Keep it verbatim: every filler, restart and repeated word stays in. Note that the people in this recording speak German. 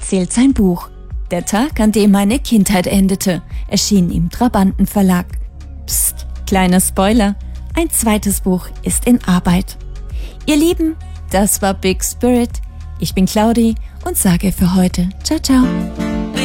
erzählt sein Buch. Der Tag, an dem meine Kindheit endete, erschien im Trabanten Verlag. Psst, kleiner Spoiler, ein zweites Buch ist in Arbeit. Ihr Lieben, das war Big Spirit. Ich bin Claudi und sage für heute ciao, ciao.